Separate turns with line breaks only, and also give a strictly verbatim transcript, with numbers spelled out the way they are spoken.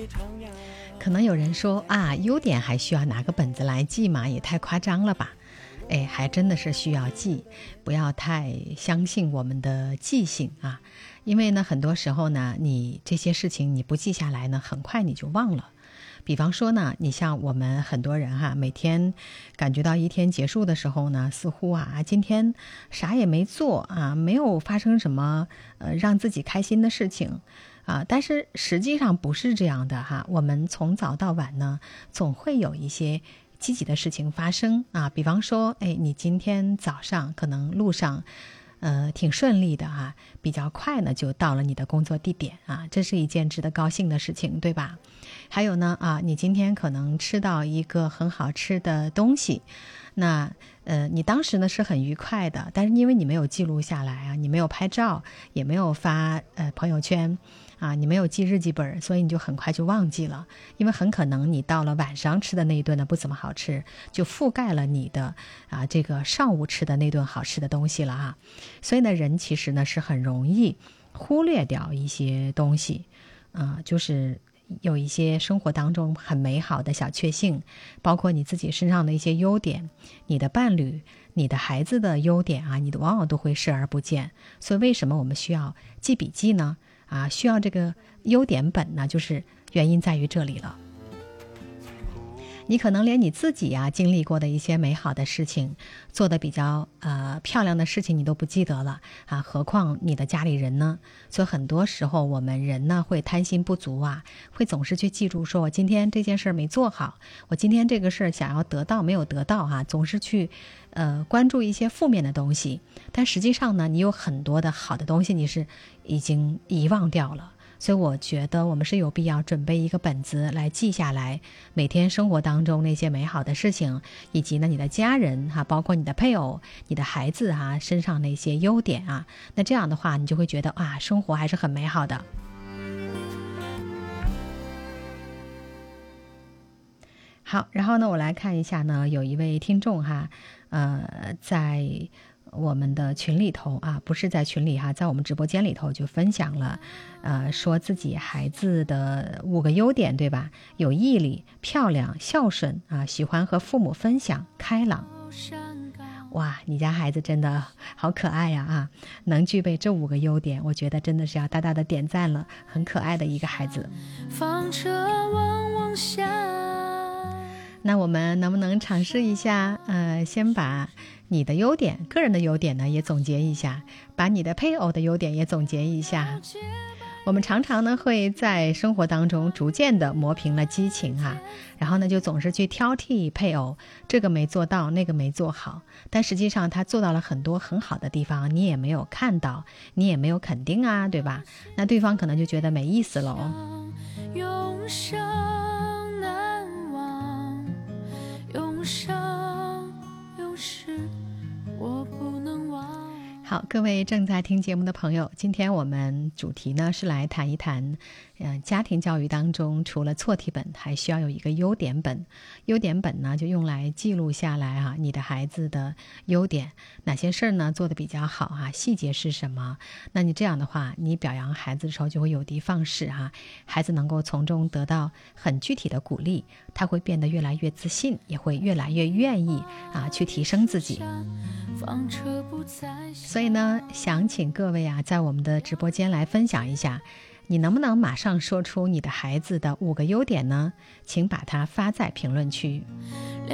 可能有人说啊，优点还需要拿个本子来记吗？也太夸张了吧。哎，还真的是需要记，不要太相信我们的记性啊。因为呢，很多时候呢，你这些事情你不记下来呢，很快你就忘了。比方说呢，你像我们很多人哈，每天感觉到一天结束的时候呢，似乎啊，今天啥也没做啊，没有发生什么呃让自己开心的事情啊，但是实际上不是这样的哈。我们从早到晚呢，总会有一些积极的事情发生啊。比方说，哎，你今天早上可能路上呃，挺顺利的哈，比较快呢就到了你的工作地点啊，这是一件值得高兴的事情，对吧？还有呢啊，你今天可能吃到一个很好吃的东西，那呃，你当时呢是很愉快的，但是因为你没有记录下来啊，你没有拍照，也没有发呃朋友圈啊，你没有记日记本，所以你就很快就忘记了，因为很可能你到了晚上吃的那一顿呢不怎么好吃，就覆盖了你的啊这个上午吃的那顿好吃的东西了啊。所以呢，人其实呢是很容易忽略掉一些东西，啊、呃，就是有一些生活当中很美好的小确幸，包括你自己身上的一些优点，你的伴侣、你的孩子的优点啊，你往往都会视而不见。所以为什么我们需要记笔记呢？啊，需要这个优点本呢，就是原因在于这里了。你可能连你自己啊经历过的一些美好的事情，做的比较呃漂亮的事情你都不记得了啊，何况你的家里人呢？所以很多时候我们人呢会贪心不足啊，会总是去记住说我今天这件事没做好，我今天这个事想要得到没有得到啊，总是去呃关注一些负面的东西，但实际上呢，你有很多的好的东西你是已经遗忘掉了。所以我觉得我们是有必要准备一个本子来记下来每天生活当中那些美好的事情，以及呢你的家人哈、啊，包括你的配偶、你的孩子哈、啊、身上那些优点啊，那这样的话你就会觉得啊，生活还是很美好的。好，然后呢我来看一下呢，有一位听众哈，呃，在我们的群里头啊，不是在群里哈，在我们直播间里头就分享了，呃，说自己孩子的五个优点，对吧？有毅力、漂亮、孝顺啊，喜欢和父母分享、开朗。哇，你家孩子真的好可爱呀 啊, 啊！能具备这五个优点，我觉得真的是要大大的点赞了，很可爱的一个孩子。放车往往下。那我们能不能尝试一下？呃，先把你的优点，个人的优点呢也总结一下，把你的配偶的优点也总结一下。我们常常呢会在生活当中逐渐的磨平了激情啊，然后呢就总是去挑剔配偶，这个没做到，那个没做好，但实际上他做到了很多很好的地方，你也没有看到，你也没有肯定啊，对吧？那对方可能就觉得没意思了哦。永生难忘，永生永世我不能忘。好，各位正在听节目的朋友，今天我们主题呢是来谈一谈呃，家庭教育当中除了错题本还需要有一个优点本。优点本呢就用来记录下来啊，你的孩子的优点，哪些事儿呢做得比较好啊，细节是什么。那你这样的话，你表扬孩子的时候就会有的放矢哈、啊，孩子能够从中得到很具体的鼓励，他会变得越来越自信，也会越来越愿意啊去提升自己。所以呢，想请各位啊在我们的直播间来分享一下，你能不能马上说出你的孩子的五个优点呢？请把它发在评论区。